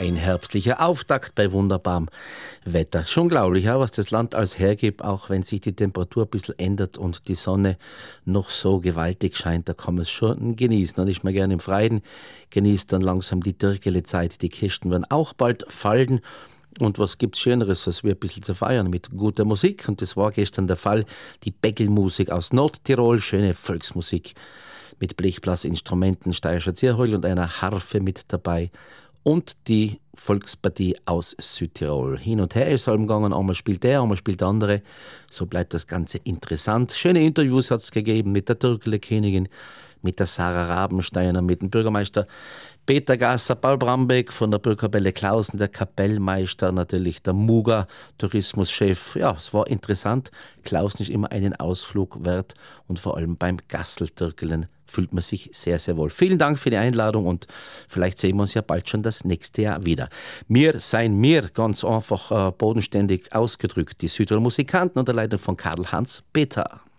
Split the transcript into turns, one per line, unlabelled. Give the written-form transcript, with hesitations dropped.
Ein herbstlicher Auftakt bei wunderbarem Wetter. Schon unglaublich, ja, was das Land als hergibt, auch wenn sich die Temperatur ein bisschen ändert und die Sonne noch so gewaltig scheint, da kann man es schon genießen. Und ich mal gerne im Freien genießt dann langsam die Dirgele-Zeit. Die Kisten werden auch bald fallen. Und was gibt's Schöneres, als wir ein bisschen zu feiern mit guter Musik? Und das war gestern der Fall. Die Beckelmusik aus Nordtirol, schöne Volksmusik mit Blechblasinstrumenten, steirischer Zierhäul und einer Harfe mit dabei. Und die Volkspartie aus Südtirol. Hin und her ist es gegangen, einmal spielt der, einmal spielt der andere. So bleibt das Ganze interessant. Schöne Interviews hat es gegeben mit der Türkele-Königin, mit der Sarah Rabensteiner, mit dem Bürgermeister Peter Gasser, Paul Brambeck von der Bürgerkapelle Klausen, der Kapellmeister, natürlich der Muga, Tourismuschef. Ja, es war interessant. Klausen ist immer einen Ausflug wert und vor allem beim Gasseltürkelen fühlt man sich sehr, sehr wohl. Vielen Dank für die Einladung und vielleicht sehen wir uns ja bald schon das nächste Jahr wieder. Wir seien ganz einfach bodenständig ausgedrückt. Die Südtiroler Musikanten unter Leitung von Karl-Hans Peter.